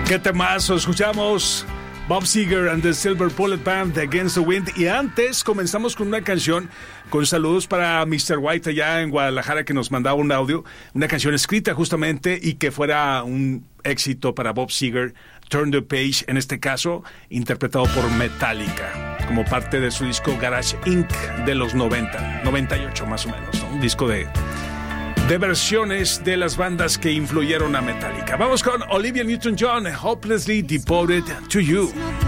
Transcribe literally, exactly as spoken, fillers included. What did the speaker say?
¿Qué temazo? Escuchamos Bob Seger and the Silver Bullet Band de Against the Wind. Y antes comenzamos con una canción con saludos para mister White allá en Guadalajara, que nos mandaba un audio, una canción escrita justamente y que fuera un éxito para Bob Seger, Turn the Page, en este caso interpretado por Metallica como parte de su disco Garage incorporated de los noventa, noventa y ocho más o menos, ¿no? Un disco de de versiones de las bandas que influyeron a Metallica. Vamos con Olivia Newton-John, Hopelessly Devoted to You.